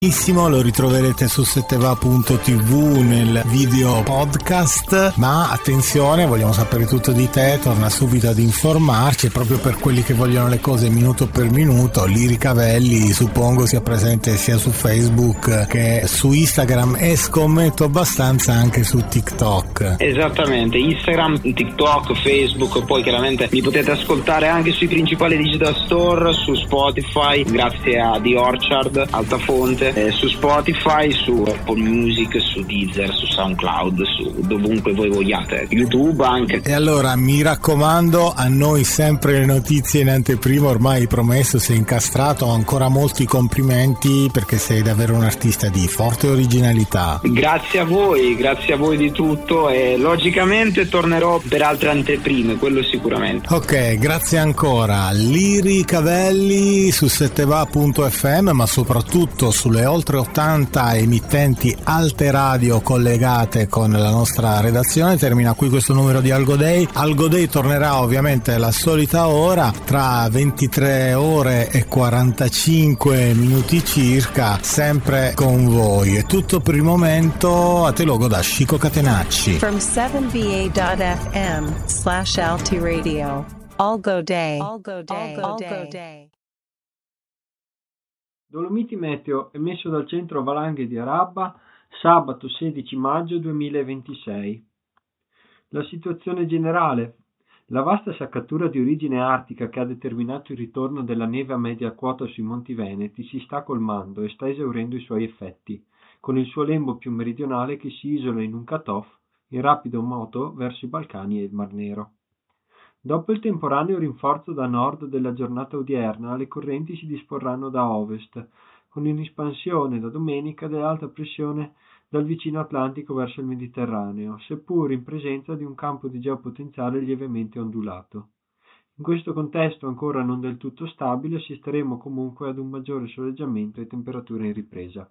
Lo ritroverete su setteva.tv nel video podcast, ma attenzione, vogliamo sapere tutto di te, torna subito ad informarci, e proprio per quelli che vogliono le cose minuto per minuto, Liri Cavelli suppongo sia presente sia su Facebook che su Instagram e scommetto abbastanza anche su TikTok. Esattamente, Instagram, TikTok, Facebook, poi chiaramente mi potete ascoltare anche sui principali digital store, su Spotify grazie a The Orchard, Altafonte, su Spotify, su Apple Music, su Deezer, su SoundCloud, su dovunque voi vogliate, YouTube anche. E allora mi raccomando, a noi sempre le notizie in anteprima, ormai promesso, sei incastrato, ancora molti complimenti perché sei davvero un artista di forte originalità. Grazie a voi di tutto, e logicamente tornerò per altre anteprime, quello sicuramente. Ok, grazie ancora. Liri Cavelli su setteva.fm, ma soprattutto sulle oltre 80 emittenti alte radio collegate con la nostra redazione. Termina qui questo numero di Algo Day. Algo Day tornerà ovviamente alla solita ora, tra 23 ore e 45 minuti circa, sempre con voi. È tutto per il momento, a te logo da Chico Catenacci. From 7va.fm/Alti Radio. Algo Day. Algo Day. Algo Day. Dolomiti Meteo emesso dal centro valanghe di Arabba, sabato 16 maggio 2026. La situazione generale. La vasta saccatura di origine artica che ha determinato il ritorno della neve a media quota sui Monti Veneti si sta colmando e sta esaurendo i suoi effetti, con il suo lembo più meridionale che si isola in un cut-off in rapido moto verso i Balcani e il Mar Nero. Dopo il temporaneo rinforzo da nord della giornata odierna, le correnti si disporranno da ovest, con un'espansione da domenica dell'alta pressione dal vicino Atlantico verso il Mediterraneo, seppur in presenza di un campo di geopotenziale lievemente ondulato. In questo contesto ancora non del tutto stabile, assisteremo comunque ad un maggiore soleggiamento e temperature in ripresa.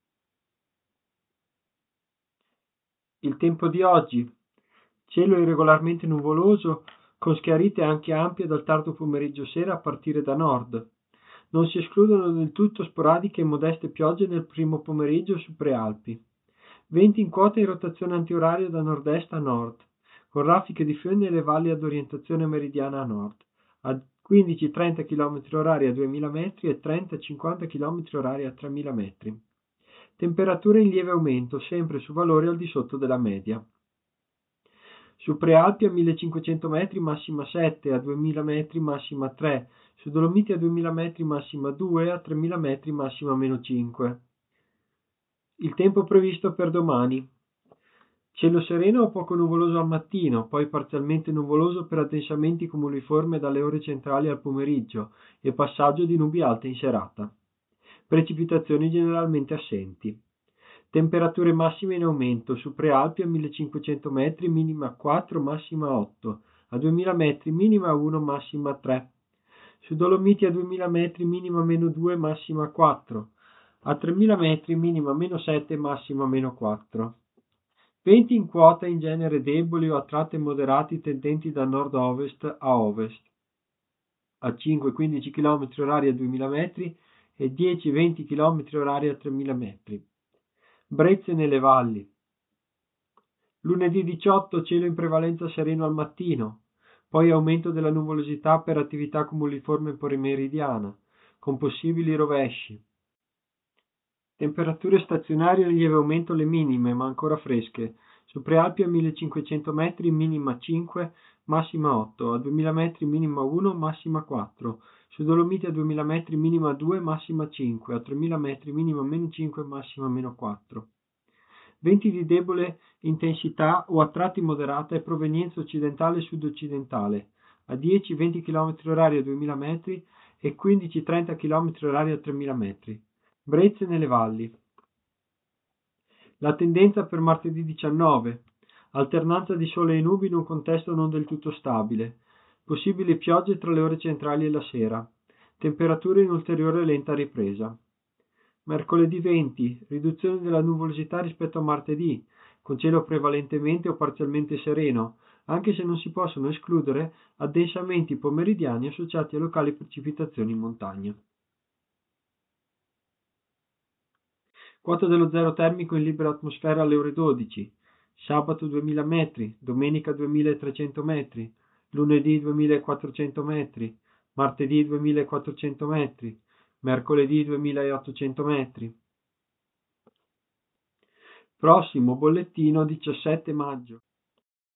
Il tempo di oggi. Cielo irregolarmente nuvoloso, con schiarite anche ampie dal tardo pomeriggio sera a partire da nord. Non si escludono del tutto sporadiche e modeste piogge nel primo pomeriggio su Prealpi. Venti in quota in rotazione antioraria da nord-est a nord, con raffiche di fiumi nelle valli ad orientazione meridiana a nord, a 15-30 km/h a 2000 metri e 30-50 km/h a 3000 metri. Temperature in lieve aumento, sempre su valori al di sotto della media. Su Prealpi a 1500 metri massima 7, a 2000 metri massima 3, su Dolomiti a 2000 metri massima 2, a 3000 metri massima -5. Il tempo previsto per domani. Cielo sereno o poco nuvoloso al mattino, poi parzialmente nuvoloso per addensamenti cumuliforme dalle ore centrali al pomeriggio e passaggio di nubi alte in serata. Precipitazioni generalmente assenti. Temperature massime in aumento, su Prealpi a 1500 metri minima 4, massima 8, a 2000 metri minima 1, massima 3, su Dolomiti a 2000 metri minima -2, massima 4, a 3000 metri minima -7, massima -4. Venti in quota in genere deboli o a tratti moderati tendenti da nord-ovest a ovest, a 5-15 km/h a 2000 metri e 10-20 km/h a 3000 metri. Brezze nelle valli. Lunedì 18 cielo in prevalenza sereno al mattino, poi aumento della nuvolosità per attività cumuliforme meridiana, con possibili rovesci. Temperature stazionarie in lieve aumento le minime, ma ancora fresche. Su Prealpi a 1500 metri minima 5, massima 8, a 2000 metri minima 1, massima 4. Su Dolomiti a 2000 metri minima 2, massima 5, a 3000 metri minima -5, massima -4. Venti di debole intensità o a tratti moderata e provenienza occidentale e sud-occidentale, a 10-20 km/h a 2000 metri e 15-30 km/h a 3000 metri. Brezze nelle valli. La tendenza per martedì 19. Alternanza di sole e nubi in un contesto non del tutto stabile. Possibili piogge tra le ore centrali e la sera. Temperature in ulteriore lenta ripresa. Mercoledì 20. Riduzione della nuvolosità rispetto a martedì, con cielo prevalentemente o parzialmente sereno, anche se non si possono escludere addensamenti pomeridiani associati a locali precipitazioni in montagna. Quota dello zero termico in libera atmosfera alle ore 12. Sabato 2000 metri, domenica 2300 metri, lunedì 2400 metri, martedì 2400 metri, mercoledì 2800 metri. Prossimo bollettino 17 maggio.